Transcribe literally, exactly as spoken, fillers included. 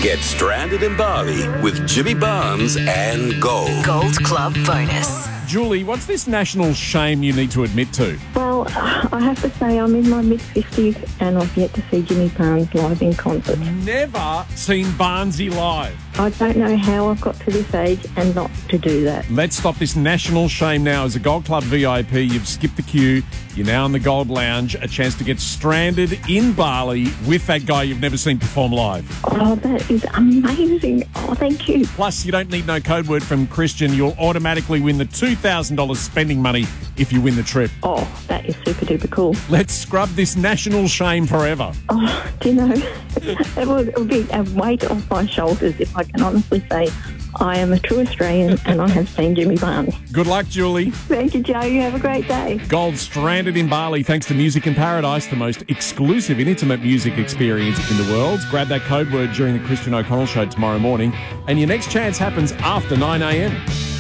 Get stranded in Bali with Jimmy Barnes and Gold. Gold Club bonus. Julie, what's this national shame you need to admit to? Well, I have to say I'm in my mid-fifties and I've yet to see Jimmy Barnes live in concert. Never seen Barnesy live. I don't know how I've got to this age and not to do that. Let's stop this national shame now. As a Gold Club V I P, you've skipped the queue. You're now in the Gold Lounge. A chance to get stranded in Bali with that guy you've never seen perform live. Oh, that is amazing. Oh, thank you. Plus, you don't need no code word from Christian. You'll automatically win the two thousand dollars spending money if you win the trip. Oh, that is super duper cool. Let's scrub this national shame forever. Oh, do you know, it would, it would be a weight off my shoulders if I can honestly say I am a true Australian and I have seen Jimmy Barnes. Good luck, Julie. Thank you, Joe. You have a great day. Gold stranded in Bali thanks to Music in Paradise, the most exclusive and intimate music experience in the world. Grab that code word during the Christian O'Connell Show tomorrow morning, and your next chance happens after nine a.m.